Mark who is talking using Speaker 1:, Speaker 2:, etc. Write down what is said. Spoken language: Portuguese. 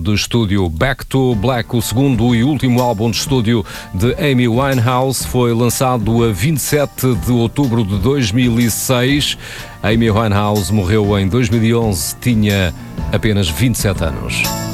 Speaker 1: de estúdio Back to Black, o segundo e último álbum de estúdio de Amy Winehouse, foi lançado a 27 de outubro de 2006. Amy Winehouse morreu em 2011, tinha apenas 27 anos.